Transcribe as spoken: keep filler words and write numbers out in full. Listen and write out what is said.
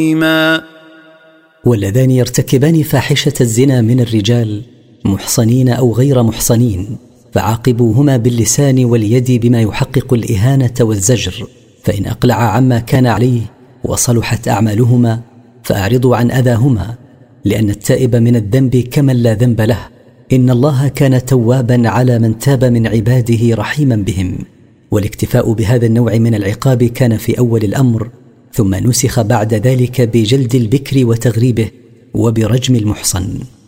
واللذان يرتكبان فاحشة الزنا من الرجال محصنين أو غير محصنين فعاقبوهما باللسان واليد بما يحقق الإهانة والزجر، فإن أقلع عما كان عليه وصلحت أعمالهما فأعرضوا عن أذاهما، لأن التائب من الذنب كمن لا ذنب له، إن الله كان توابا على من تاب من عباده رحيما بهم. والاكتفاء بهذا النوع من العقاب كان في أول الأمر، ثم نسخ بعد ذلك بجلد البكر وتغريبه وبرجم المحصن.